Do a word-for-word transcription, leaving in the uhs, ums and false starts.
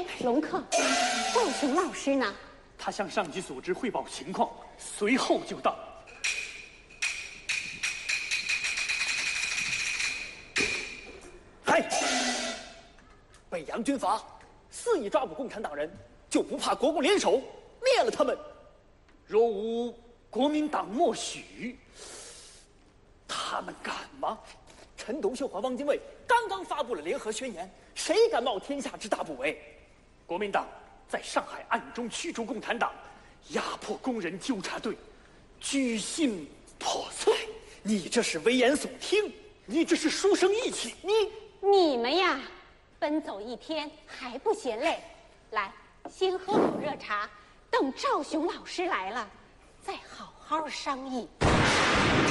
龙客，赵雄老师呢？ 他向上级组织汇报情况，随后就到。 嗨，北洋军阀肆意抓捕共产党人，就不怕国共联手灭了他们？ 若无国民党默许，他们敢吗？ 陈独秀和汪精卫刚刚发布了联合宣言，谁敢冒天下之大不韪？ 国民党在上海暗中驱逐共产党，压迫工人纠察队，居心叵测。 你这是危言耸听， 你这是书生意气。 你你们呀，奔走一天还不嫌累？来，先喝口热茶，等赵雄老师来了，再好好商议。